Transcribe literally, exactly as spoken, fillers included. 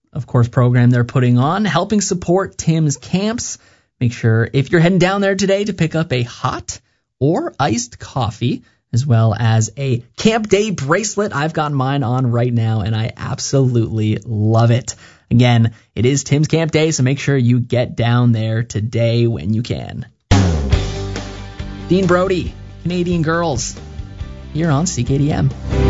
of course, program they're putting on, helping support Tim's camps. Make sure if you're heading down there today to pick up a hot or iced coffee, as well as a Camp Day bracelet. I've got mine on right now, and I absolutely love it. Again, it is Tim's Camp Day, so make sure you get down there today when you can. Dean Brody, Canadian Girls, here on C K D M.